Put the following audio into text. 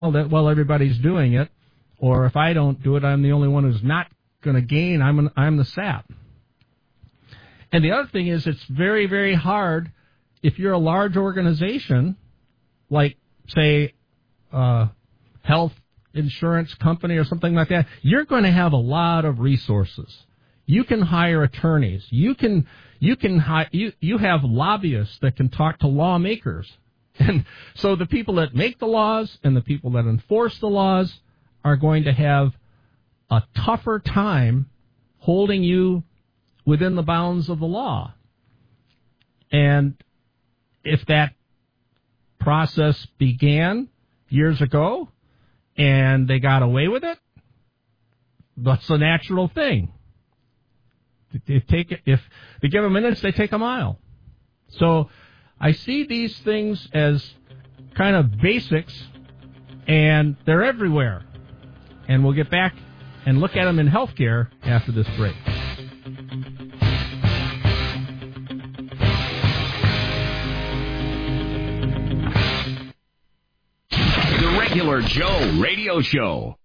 that, well, everybody's doing it, or if I don't do it, I'm the only one who's not going to gain. I'm the sap. And the other thing is, it's very, very hard if you're a large organization, like, say, health insurance company or something like that. You're going to have a lot of resources. You can hire attorneys. You have lobbyists that can talk to lawmakers. And so the people that make the laws and the people that enforce the laws are going to have a tougher time holding you within the bounds of the law. And if that process began years ago and they got away with it, that's a natural thing. If they give a minute, they take a mile. So I see these things as kind of basics, and they're everywhere. And we'll get back and look at them in healthcare after this break. The Regular Joe Radio Show.